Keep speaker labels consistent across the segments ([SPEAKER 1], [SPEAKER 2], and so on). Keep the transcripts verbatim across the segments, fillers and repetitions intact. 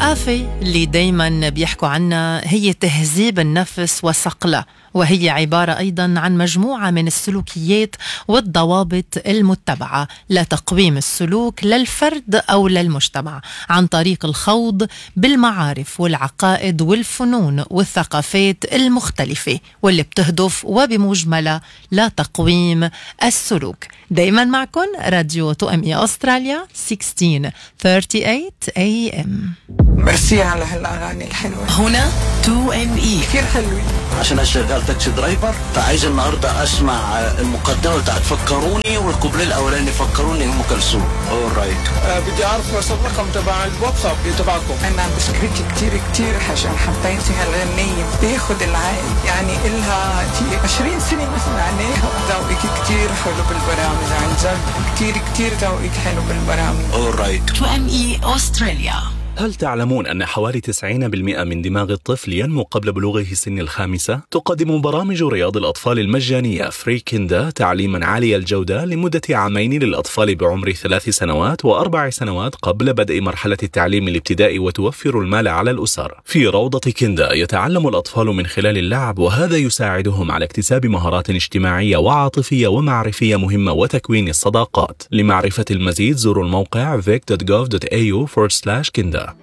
[SPEAKER 1] الثقافة اللي دايما بيحكوا عنها هي تهذيب النفس وصقله، وهي عبارة أيضا عن مجموعة من السلوكيات والضوابط المتبعة لتقويم السلوك للفرد أو للمجتمع عن طريق الخوض بالمعارف والعقائد والفنون والثقافات المختلفة، واللي بتهدف وبمجملة لتقويم السلوك. دايما معكم راديو تو ام اي أستراليا ستة عشر ثمانية وثلاثين إيه إم.
[SPEAKER 2] ميرسي على هالأغاني الحلوة.
[SPEAKER 3] هنا تو ام اي
[SPEAKER 2] كثير حلوين.
[SPEAKER 4] عشان اشتغل تاكسي درايفر، فعايز النهارده اسمع المقدمه بتاعت فكروني والكوبليه الاولاني فكروني ام كلثوم. اول رايت.
[SPEAKER 2] أه بدي اعرف بس الرقم تبع الواتساب تبعكم. انا بشكرك كثير كثير عشان حبيتي هالغنية، بياخد العقل، يعني إلها عشرين سنة مثلا عليها. ذوقك كثير حلو بالبرامج، عن جد كثير كثير ذوقك حلو بالبرامج.
[SPEAKER 4] اول رايت.
[SPEAKER 3] تو ام اي أستراليا.
[SPEAKER 5] هل تعلمون أن حوالي تسعين بالمئة من دماغ الطفل ينمو قبل بلوغه سن الخامسة؟ تقدم برامج رياض الأطفال المجانية فري كيندا تعليما عالي الجودة لمدة عامين للأطفال بعمر ثلاث سنوات وأربع سنوات قبل بدء مرحلة التعليم الابتدائي، وتوفر المال على الأسر. في روضة كيندا يتعلم الأطفال من خلال اللعب، وهذا يساعدهم على اكتساب مهارات اجتماعية وعاطفية ومعرفية مهمة وتكوين الصداقات. لمعرفة المزيد زوروا الموقع vic dot gov dot a u forward slash kinda.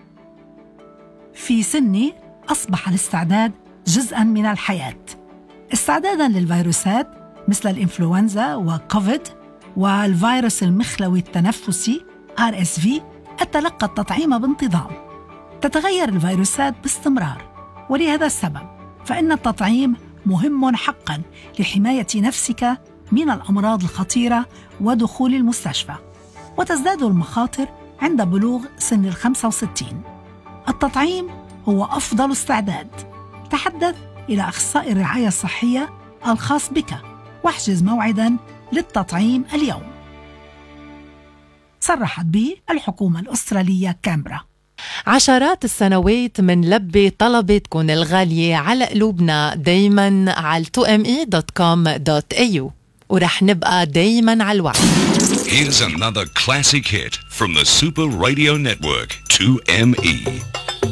[SPEAKER 6] في سني أصبح الاستعداد جزءاً من الحياة، استعداداً للفيروسات مثل الإنفلونزا وكوفيد والفيروس المخلوي التنفسي آر إس في. أتلقى التطعيم بانتظام. تتغير الفيروسات باستمرار، ولهذا السبب فإن التطعيم مهم حقاً لحماية نفسك من الأمراض الخطيرة ودخول المستشفى، وتزداد المخاطر عند بلوغ سن الخمسة وستين. التطعيم هو أفضل استعداد. تحدث إلى أخصائي الرعاية الصحية الخاص بك واحجز موعداً للتطعيم اليوم. صرحت به الحكومة الأسترالية كامبرا.
[SPEAKER 1] عشرات السنوات من لبي طلباتكم الغالية على قلوبنا دايما على تو ام اي دوت كوم دوت اي يو، ورح نبقى دايما على الوعي.
[SPEAKER 7] Here's another classic hit from the Super Radio Network, تو ام اي.